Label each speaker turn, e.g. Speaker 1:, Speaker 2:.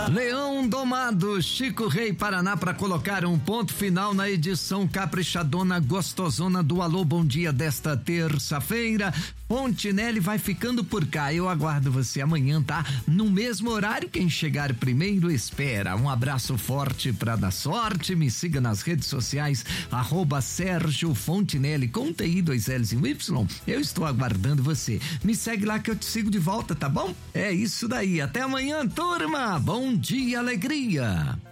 Speaker 1: Leão Domado, Chico Rei Paraná, para colocar um ponto final na edição caprichadona, gostosona do Alô Bom Dia desta terça-feira. Fontinelli vai ficando por cá. Eu aguardo você amanhã, tá? No mesmo horário, quem chegar primeiro espera. Um abraço forte pra dar sorte. Me siga nas redes sociais, @Sérgio Fontinelli, com TI, 2 L's e um Y. Eu estou aguardando você. Me segue lá que eu te sigo de volta, tá bom? É isso daí. Até amanhã, turma. Bom dia, alegria.